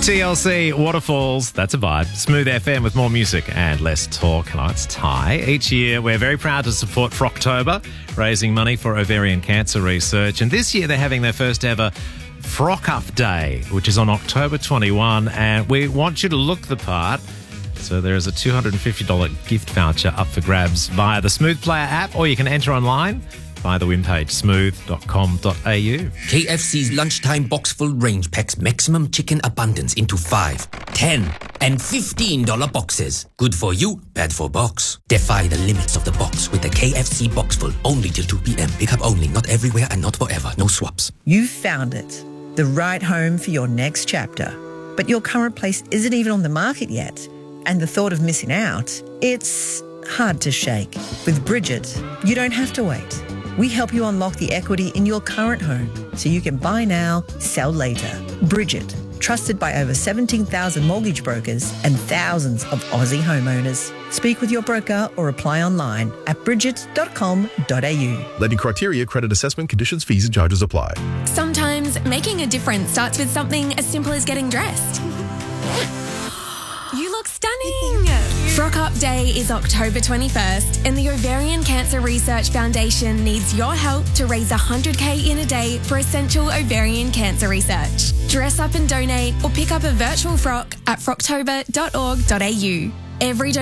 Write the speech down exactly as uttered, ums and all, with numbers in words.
T L C, Waterfalls, that's a vibe. Smooth F M with more music and less talk. Hello, it's Ty. Each year, we're very proud to support Frocktober, raising money for ovarian cancer research. And this year, they're having their first ever Frock Up Day, which is on October twenty-first. And we want you to look the part. So there is a two hundred fifty dollars gift voucher up for grabs via the Smooth Player app, or you can enter online via the web page smooth dot com dot a u. K F C's lunchtime box full range packs maximum chicken abundance into five, ten, and fifteen dollar boxes. Good for you, bad for box. Defy the limits of the box with the K F C box full only till two p.m. Pick up only, not everywhere and not forever. No swaps. You've found it. The right home for your next chapter. But your current place isn't even on the market yet. And the thought of missing out, it's hard to shake. With Bridget, you don't have to wait. We help you unlock the equity in your current home so you can buy now, sell later. Bridget, trusted by over seventeen thousand mortgage brokers and thousands of Aussie homeowners. Speak with your broker or apply online at bridget dot com dot a u. Lending criteria, credit assessment, conditions, fees and charges apply. Sometimes making a difference starts with something as simple as getting dressed. You look stunning. Frock Up Day is October twenty-first, and the Ovarian Cancer Research Foundation needs your help to raise one hundred k in a day for essential ovarian cancer research. Dress up and donate, or pick up a virtual frock at frocktober dot org dot a u. Every